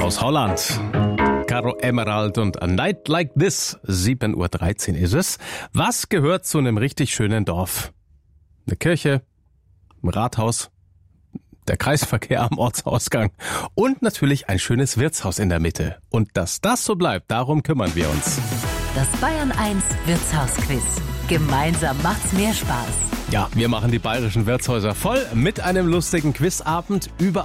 aus Holland. Caro Emerald und A Night Like This, 7:13 Uhr ist es. Was gehört zu einem richtig schönen Dorf? Eine Kirche, ein Rathaus, der Kreisverkehr am Ortsausgang und natürlich ein schönes Wirtshaus in der Mitte. Und dass das so bleibt, darum kümmern wir uns. Das Bayern 1 Wirtshausquiz. Gemeinsam macht's mehr Spaß. Ja, wir machen die bayerischen Wirtshäuser voll mit einem lustigen Quizabend. Überall